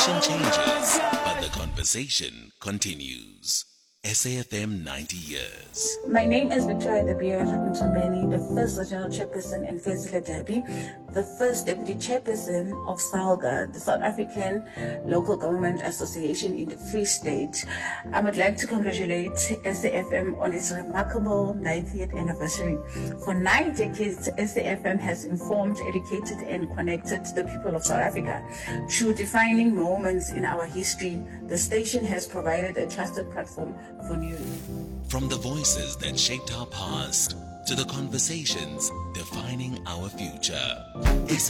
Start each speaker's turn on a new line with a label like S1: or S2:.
S1: changes, but the conversation continues. SAFM 90 years.
S2: My name is Victoria the Beard Mtombeni, the first regional chairperson in Fezile Derby, the first deputy chairperson of SALGA, the South African Local Government Association in the Free State. I would like to congratulate SAFM on its remarkable 90th anniversary. For 9 decades, SAFM has informed, educated, and connected the people of South Africa. Through defining moments in our history, the station has provided a trusted platform for news.
S1: From the voices that shaped our past to the conversations defining our future,